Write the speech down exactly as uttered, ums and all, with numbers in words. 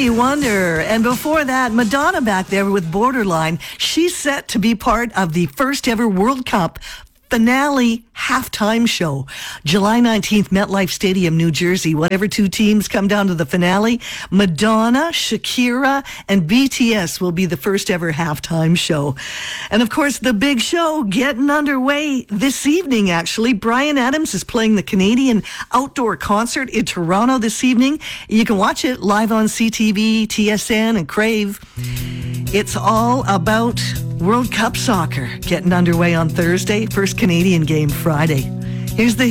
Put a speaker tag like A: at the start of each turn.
A: Stevie Wonder. And before that, Madonna back there with Borderline. She's set to be part of the first ever World Cup finale halftime show. July nineteenth, MetLife Stadium, New Jersey. Whatever two teams come down to the finale, Madonna, Shakira, and B T S will be the first ever halftime show. And of course, the big show getting underway this evening, actually. Bryan Adams is playing the Canadian outdoor concert in Toronto this evening. You can watch it live on C T V, T S N, and Crave. It's all about World Cup soccer getting underway on Thursday. First Canadian game Friday. Here's the